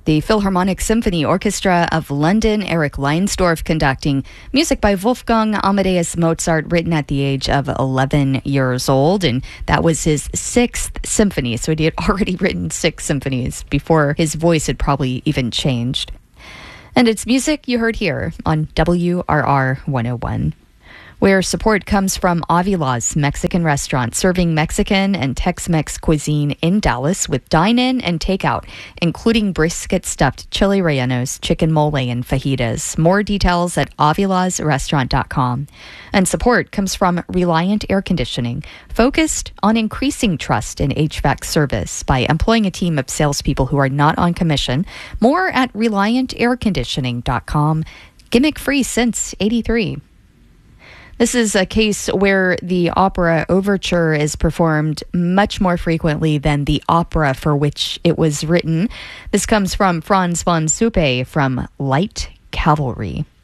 The Philharmonic Symphony Orchestra of London, Eric Leinsdorf conducting music by Wolfgang Amadeus Mozart, written at the age of 11 years old. And that was his sixth symphony. So he had already written 6 symphonies before his voice had probably even changed. And it's music you heard here on WRR 101. Where support comes from Avila's Mexican restaurant, serving Mexican and Tex-Mex cuisine in Dallas with dine-in and takeout, including brisket stuffed chili rellenos, chicken mole, and fajitas. More details at avilasrestaurant.com. And support comes from Reliant Air Conditioning, focused on increasing trust in HVAC service by employing a team of salespeople who are not on commission. More at reliantairconditioning.com. Gimmick-free since '83. This is a case where the opera overture is performed much more frequently than the opera for which it was written. This comes from Franz von Suppe from Light Cavalry.